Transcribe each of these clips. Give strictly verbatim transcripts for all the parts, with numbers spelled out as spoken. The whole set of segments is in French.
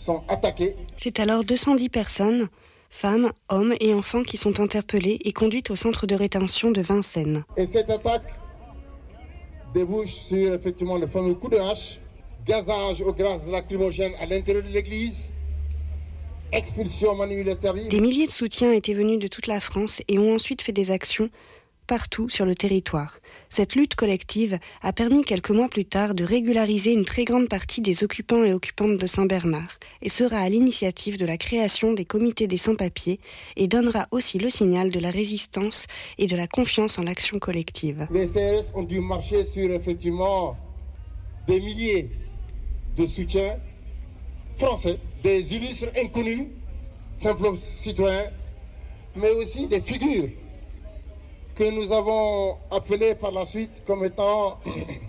sont attaqués. C'est alors deux cent dix personnes, femmes, hommes et enfants qui sont interpellés et conduites au centre de rétention de Vincennes. Et cette attaque débouche sur effectivement le fameux coup de hache, gazage au gaz lacrymogène à l'intérieur de l'église, expulsion manumilitaire. Des milliers de soutiens étaient venus de toute la France et ont ensuite fait des actions partout sur le territoire. Cette lutte collective a permis quelques mois plus tard de régulariser une très grande partie des occupants et occupantes de Saint-Bernard et sera à l'initiative de la création des comités des sans-papiers et donnera aussi le signal de la résistance et de la confiance en l'action collective. Les C R S ont dû marcher sur effectivement des milliers de soutiens français, des illustres inconnus, simples citoyens, mais aussi des figures que nous avons appelés par la suite comme étant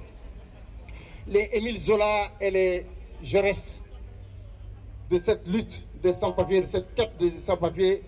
les Émile Zola et les Jaurès de cette lutte des sans-papiers, de cette quête des sans-papiers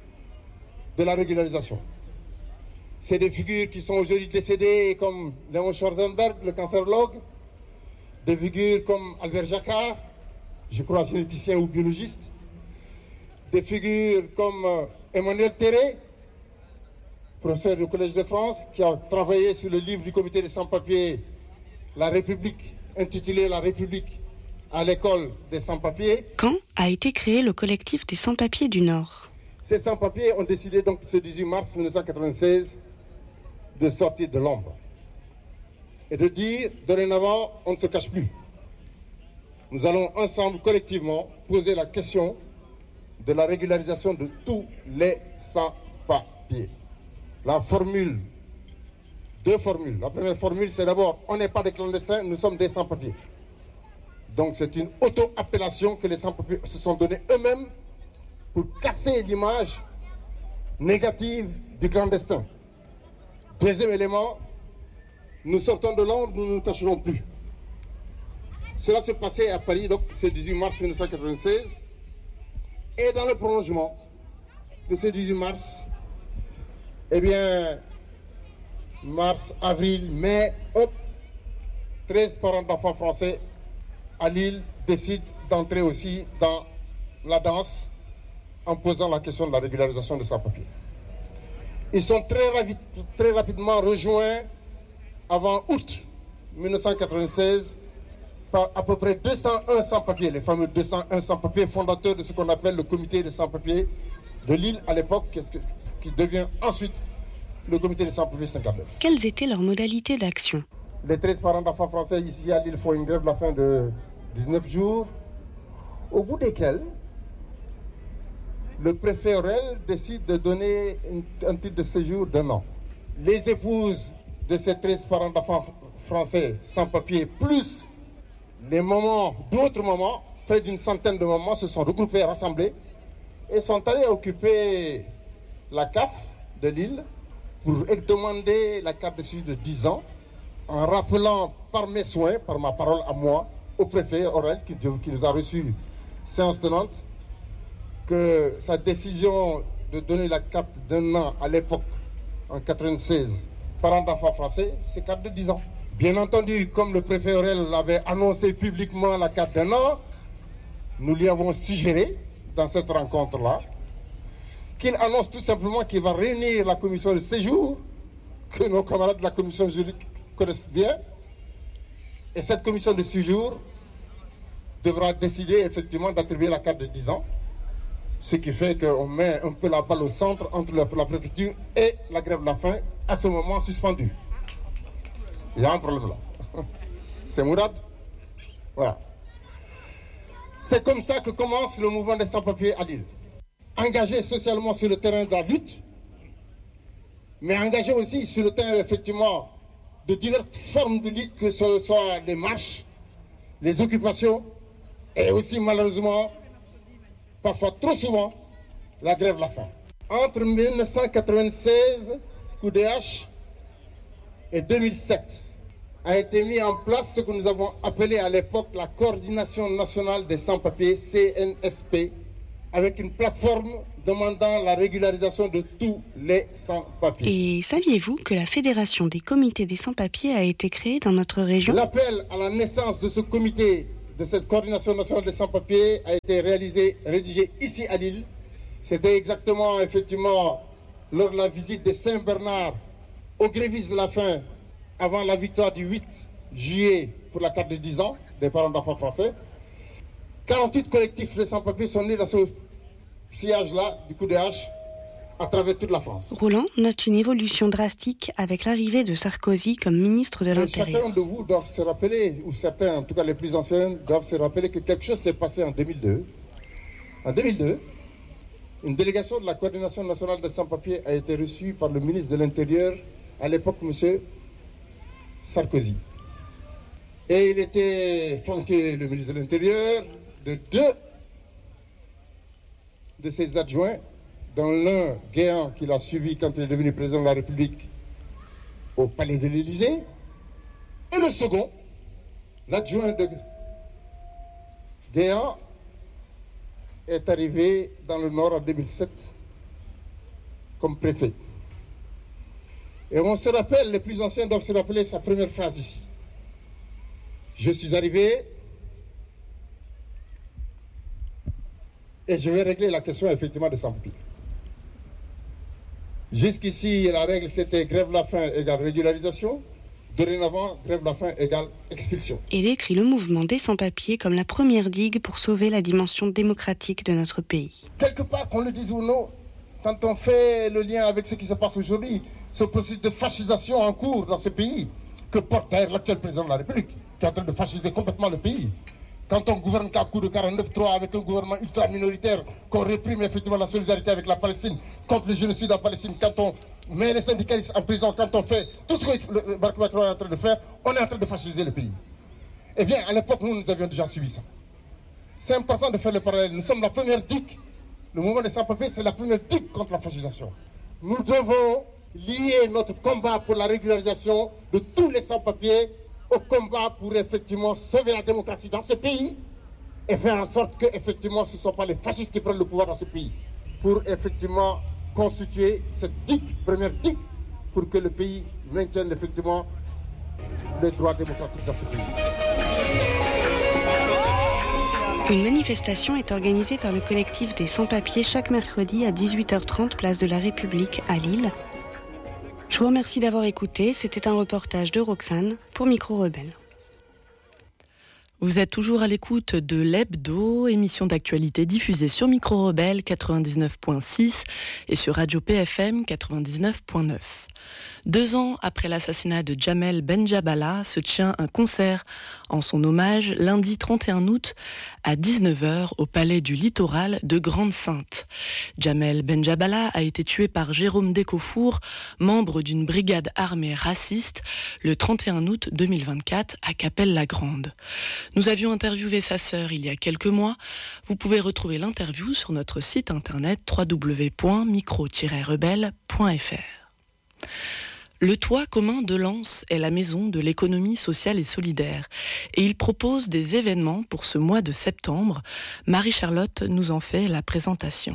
de la régularisation. C'est des figures qui sont aujourd'hui décédées comme Léon Schwarzenberg, le cancérologue, des figures comme Albert Jacquard, je crois généticien ou biologiste, des figures comme Emmanuel Terré, professeur du Collège de France, qui a travaillé sur le livre du comité des sans-papiers, La République, intitulé La République à l'école des sans-papiers. Quand a été créé le collectif des sans-papiers du Nord ? Ces sans-papiers ont décidé donc ce dix-huit mars mille neuf cent quatre-vingt-seize de sortir de l'ombre et de dire, dorénavant, on ne se cache plus. Nous allons ensemble, collectivement, poser la question de la régularisation de tous les sans-papiers. La formule, deux formules. La première formule, c'est d'abord, on n'est pas des clandestins, nous sommes des sans-papiers. Donc c'est une auto-appellation que les sans-papiers se sont donnés eux-mêmes pour casser l'image négative du clandestin. Deuxième élément, nous sortons de l'ombre, nous ne nous cacherons plus. Cela se passait à Paris, donc ce dix-huit mars mille neuf cent quatre-vingt-seize. Et dans le prolongement de ce dix-huit mars, eh bien, mars, avril, mai, hop, treize parents d'enfants français à Lille décident d'entrer aussi dans la danse en posant la question de la régularisation de sans-papiers. Ils sont très, ravi- très rapidement rejoints avant août mille neuf cent quatre-vingt-seize par à peu près deux cent un sans-papiers, les fameux deux cent un sans-papiers fondateurs de ce qu'on appelle le comité des sans-papiers de Lille à l'époque, qui devient ensuite le comité des sans-papiers cinquante-neuf. Quelles étaient leurs modalités d'action ? Les treize parents d'enfants français ici à Lille font une grève de la faim de dix-neuf jours, au bout desquels le préfet Aurel décide de donner une, un titre de séjour d'un an. Les épouses de ces treize parents d'enfants français sans papier, plus les mamans d'autres mamans, près d'une centaine de mamans, se sont regroupées, rassemblées et sont allées occuper la C A F de Lille pour demander la carte de séjour de dix ans, en rappelant par mes soins, par ma parole à moi, au préfet Aurel, qui, qui nous a reçus séance tenante, que sa décision de donner la carte d'un an à l'époque, en quatre-vingt-seize, parents d'enfants français, c'est carte de dix ans. Bien entendu, comme le préfet Aurel l'avait annoncé publiquement la carte d'un an, nous lui avons suggéré, dans cette rencontre-là, qu'il annonce tout simplement qu'il va réunir la commission de séjour, que nos camarades de la commission juridique connaissent bien, et cette commission de séjour devra décider effectivement d'attribuer la carte de dix ans, ce qui fait qu'on met un peu la balle au centre entre la, la préfecture et la grève de la faim, à ce moment suspendue. Il y a un problème là. C'est Mourad. Voilà. C'est comme ça que commence le mouvement des sans-papiers à Lille. Engagé socialement sur le terrain de la lutte, mais engagé aussi sur le terrain, effectivement, de diverses formes de lutte, que ce soit les marches, les occupations, et aussi, malheureusement, parfois trop souvent, la grève de la faim. Entre mille neuf cent quatre-vingt-seize, coup de hache, et deux mille sept, a été mis en place ce que nous avons appelé à l'époque la Coordination nationale des sans-papiers, C N S P, avec une plateforme demandant la régularisation de tous les sans-papiers. Et saviez-vous que la Fédération des comités des sans-papiers a été créée dans notre région ? L'appel à la naissance de ce comité de cette coordination nationale des sans-papiers a été réalisé, rédigé ici à Lille. C'était exactement, effectivement, lors de la visite de Saint-Bernard aux grévistes de la faim, avant la victoire du huit juillet pour la carte de dix ans des parents d'enfants français. quarante-huit collectifs de sans-papiers sont nés dans ce sillage-là, du coup de hache, à travers toute la France. Roland note une évolution drastique avec l'arrivée de Sarkozy comme ministre de l'Intérieur. Chacun de vous doit se rappeler, ou certains, en tout cas les plus anciens, doivent se rappeler que quelque chose s'est passé en deux mille deux. En deux mille deux, une délégation de la coordination nationale des sans-papiers a été reçue par le ministre de l'Intérieur, à l'époque, M. Sarkozy. Et il était flanqué, le ministre de l'Intérieur, de deux de ses adjoints, dont l'un, Guéant, qui l'a suivi quand il est devenu président de la République au palais de l'Élysée, et le second, l'adjoint de Guéant, est arrivé dans le Nord en deux mille sept comme préfet. Et on se rappelle, les plus anciens doivent se rappeler sa première phrase ici. Je suis arrivé et je vais régler la question effectivement des sans-papiers. Jusqu'ici, la règle c'était grève la faim égale régularisation. Dorénavant, grève la faim égale expulsion. Il décrit le mouvement des sans-papiers comme la première digue pour sauver la dimension démocratique de notre pays. Quelque part, qu'on le dise ou non, quand on fait le lien avec ce qui se passe aujourd'hui, ce processus de fascisation en cours dans ce pays, que porte d'ailleurs l'actuel président de la République, qui est en train de fasciser complètement le pays. Quand on gouverne qu'à coup de quarante-neuf trois avec un gouvernement ultra-minoritaire, qu'on réprime effectivement la solidarité avec la Palestine, contre le génocide en Palestine, quand on met les syndicalistes en prison, quand on fait tout ce que le Bark Macron est en train de faire, on est en train de fasciser le pays. Eh bien, à l'époque, nous, nous avions déjà suivi ça. C'est important de faire le parallèle. Nous sommes la première digue. Le mouvement des sans-papiers, c'est la première digue contre la fascisation. Nous devons lier notre combat pour la régularisation de tous les sans-papiers au combat pour effectivement sauver la démocratie dans ce pays et faire en sorte que effectivement ce ne sont pas les fascistes qui prennent le pouvoir dans ce pays, pour effectivement constituer cette digue, première digue, pour que le pays maintienne effectivement les droits démocratiques dans ce pays. Une manifestation est organisée par le collectif des sans-papiers chaque mercredi à dix-huit heures trente, place de la République à Lille. Je vous remercie d'avoir écouté. C'était un reportage de Roxane pour Micro Rebelle. Vous êtes toujours à l'écoute de l'Hebdo, émission d'actualité diffusée sur Micro Rebelle quatre-vingt-dix-neuf virgule six et sur Radio P F M quatre-vingt-dix-neuf virgule neuf. Deux ans après l'assassinat de Jamel Benjabala, se tient un concert en son hommage lundi trente et un août à dix-neuf heures au Palais du Littoral de Grande-Synthe. Jamel Benjabala a été tué par Jérôme Décofour, membre d'une brigade armée raciste, le trente et un août deux mille vingt-quatre à Cappelle-la-Grande. Nous avions interviewé sa sœur il y a quelques mois. Vous pouvez retrouver l'interview sur notre site internet w w w point micro tiret rebelle point f r. Le Toit commun de Lens est la maison de l'économie sociale et solidaire et il propose des événements pour ce mois de septembre. Marie-Charlotte nous en fait la présentation.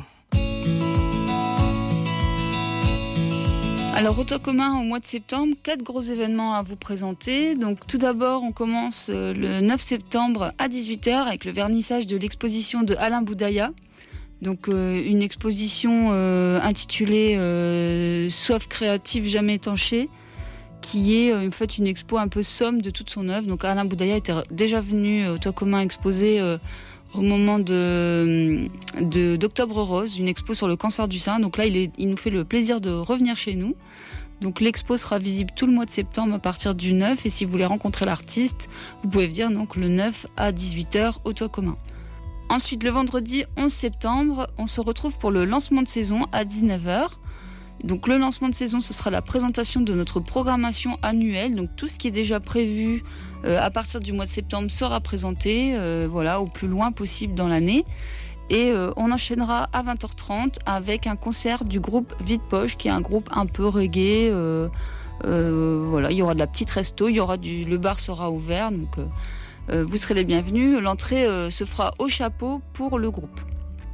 Alors au Toit commun au mois de septembre, quatre gros événements à vous présenter. Donc tout d'abord on commence le neuf septembre à dix-huit heures avec le vernissage de l'exposition de Alain Boudaya. Donc euh, une exposition euh, intitulée euh, Soif créative jamais étanchée, qui est euh, en fait une expo un peu somme de toute son œuvre. Donc Alain Boudaya était déjà venu au Toit commun exposer euh, au moment de, de d'Octobre Rose, une expo sur le cancer du sein. Donc là il, est, il nous fait le plaisir de revenir chez nous. Donc l'expo sera visible tout le mois de septembre à partir du neuf, et si vous voulez rencontrer l'artiste, vous pouvez venir donc le neuf à dix-huit heures au Toit commun. Ensuite, le vendredi onze septembre, on se retrouve pour le lancement de saison à dix-neuf heures. Donc le lancement de saison, ce sera la présentation de notre programmation annuelle. Donc tout ce qui est déjà prévu euh, à partir du mois de septembre sera présenté euh, voilà, au plus loin possible dans l'année. Et euh, on enchaînera à vingt heures trente avec un concert du groupe Vide Poche, qui est un groupe un peu reggae. Euh, euh, voilà, il y aura de la petite resto, il y aura du, le bar sera ouvert. Donc... Euh, Euh, vous serez les bienvenus. L'entrée euh, se fera au chapeau pour le groupe.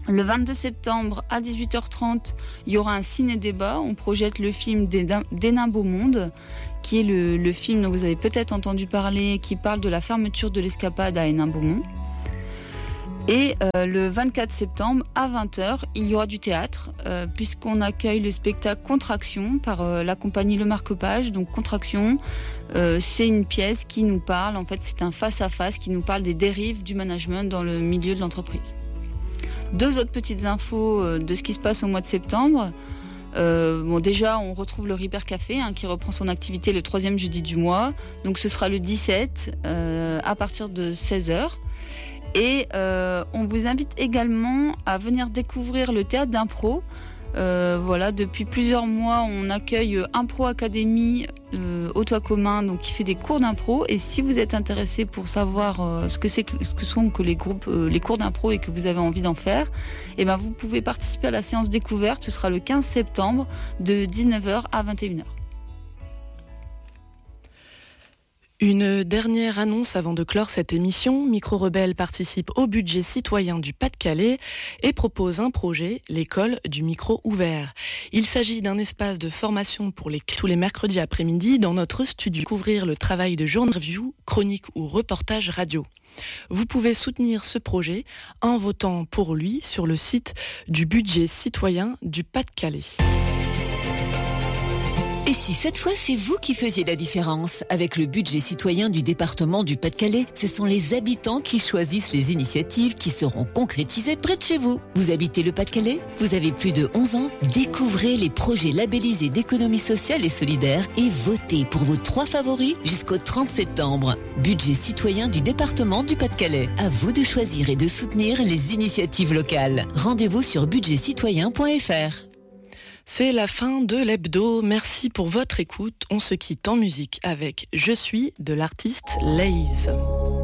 Le vingt-deux septembre à dix-huit heures trente, il y aura un ciné-débat. On projette le film des, des Nains Beau Monde, qui est le, le film dont vous avez peut-être entendu parler, qui parle de la fermeture de l'escapade à Hénin-Beaumont. Et euh, le vingt-quatre septembre à vingt heures, il y aura du théâtre, euh, puisqu'on accueille le spectacle Contraction par euh, la compagnie Le Marque-Page. Donc Contraction, euh, c'est une pièce qui nous parle, en fait c'est un face-à-face qui nous parle des dérives du management dans le milieu de l'entreprise. Deux autres petites infos euh, de ce qui se passe au mois de septembre. Euh, bon, déjà, on retrouve le Ripper Café hein, qui reprend son activité le troisième jeudi du mois. Donc ce sera le dix-sept euh, à partir de seize heures. Et euh, on vous invite également à venir découvrir le théâtre d'impro. Euh, voilà, depuis plusieurs mois, on accueille Impro Academy euh, au toit commun, donc qui fait des cours d'impro. Et si vous êtes intéressé pour savoir euh, ce que c'est que, ce que sont que les groupes, euh, les cours d'impro et que vous avez envie d'en faire, eh ben vous pouvez participer à la séance découverte. Ce sera le quinze septembre de dix-neuf heures à vingt et une heures. Une dernière annonce avant de clore cette émission. Micro Rebelle participe au budget citoyen du Pas-de-Calais et propose un projet, l'école du micro ouvert. Il s'agit d'un espace de formation pour les, tous les mercredis après-midi dans notre studio. Découvrir le travail de journal review, chronique ou reportage radio. Vous pouvez soutenir ce projet en votant pour lui sur le site du budget citoyen du Pas-de-Calais. Et si cette fois c'est vous qui faisiez la différence? Avec le budget citoyen du département du Pas-de-Calais, ce sont les habitants qui choisissent les initiatives qui seront concrétisées près de chez vous. Vous habitez le Pas-de-Calais? Vous avez plus de onze ans? Découvrez les projets labellisés d'économie sociale et solidaire et votez pour vos trois favoris jusqu'au trente septembre. Budget citoyen du département du Pas-de-Calais. À vous de choisir et de soutenir les initiatives locales. Rendez-vous sur budget citoyen point f r. C'est la fin de l'hebdo. Merci pour votre écoute. On se quitte en musique avec Je suis de l'artiste Laze.